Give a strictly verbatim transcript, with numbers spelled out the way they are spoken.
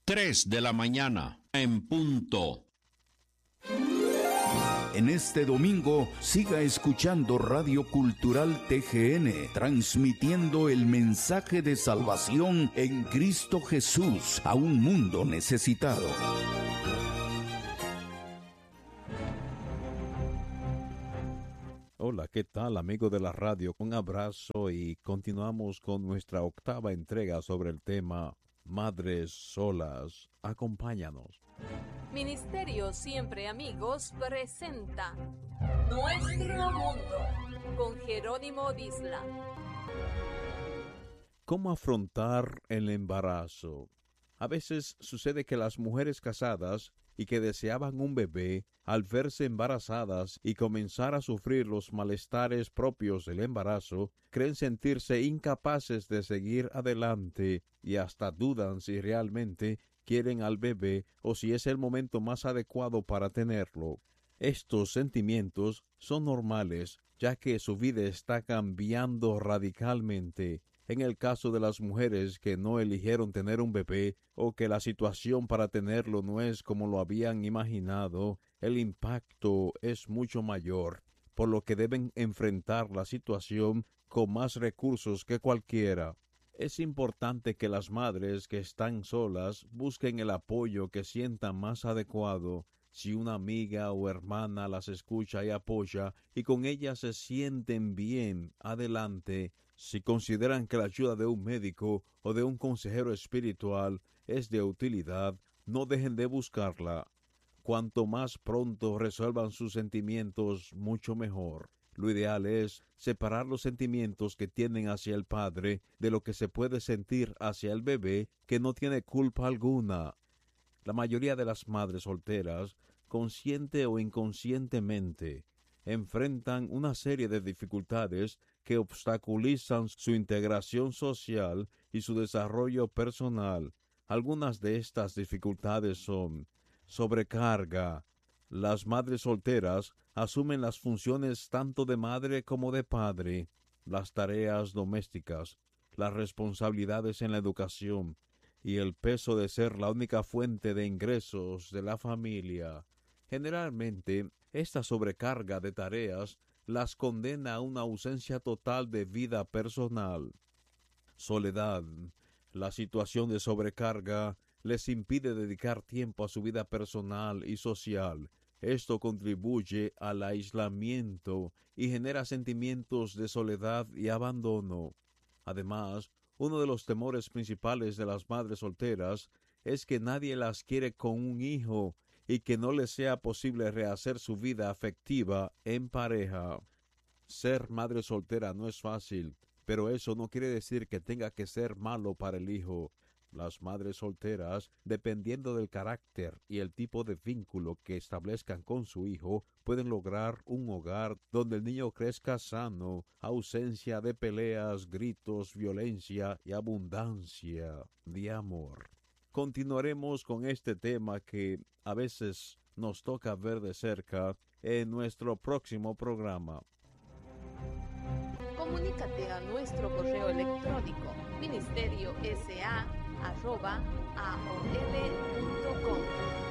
tres de la mañana, en punto. En este domingo, siga escuchando Radio Cultural T G N, transmitiendo el mensaje de salvación en Cristo Jesús a un mundo necesitado. Hola, ¿qué tal, amigo de la radio? Un abrazo y continuamos con nuestra octava entrega sobre el tema Madres Solas. Acompáñanos. Ministerio Siempre Amigos presenta Nuestro Mundo con Jerónimo Disla. ¿Cómo afrontar el embarazo? A veces sucede que las mujeres casadas y que deseaban un bebé, al verse embarazadas y comenzar a sufrir los malestares propios del embarazo, creen sentirse incapaces de seguir adelante y hasta dudan si realmente quieren al bebé o si es el momento más adecuado para tenerlo. Estos sentimientos son normales, ya que su vida está cambiando radicalmente. En el caso de las mujeres que no eligieron tener un bebé o que la situación para tenerlo no es como lo habían imaginado, el impacto es mucho mayor, por lo que deben enfrentar la situación con más recursos que cualquiera. Es importante que las madres que están solas busquen el apoyo que sientan más adecuado. Si una amiga o hermana las escucha y apoya y con ellas se sienten bien, adelante. Si consideran que la ayuda de un médico o de un consejero espiritual es de utilidad, no dejen de buscarla. Cuanto más pronto resuelvan sus sentimientos, mucho mejor. Lo ideal es separar los sentimientos que tienen hacia el padre de lo que se puede sentir hacia el bebé, que no tiene culpa alguna. La mayoría de las madres solteras, consciente o inconscientemente, enfrentan una serie de dificultades que obstaculizan su integración social y su desarrollo personal. Algunas de estas dificultades son sobrecarga. Las madres solteras asumen las funciones tanto de madre como de padre, las tareas domésticas, las responsabilidades en la educación y el peso de ser la única fuente de ingresos de la familia. Generalmente, esta sobrecarga de tareas las condena a una ausencia total de vida personal. Soledad. La situación de sobrecarga les impide dedicar tiempo a su vida personal y social. Esto contribuye al aislamiento y genera sentimientos de soledad y abandono. Además, uno de los temores principales de las madres solteras es que nadie las quiere con un hijo y que no les sea posible rehacer su vida afectiva en pareja. Ser madre soltera no es fácil, pero eso no quiere decir que tenga que ser malo para el hijo. Las madres solteras, dependiendo del carácter y el tipo de vínculo que establezcan con su hijo, pueden lograr un hogar donde el niño crezca sano, ausencia de peleas, gritos, violencia y abundancia de amor. Continuaremos con este tema que a veces nos toca ver de cerca en nuestro próximo programa. Comunícate a nuestro correo electrónico ministerio s a arroba a o l punto com.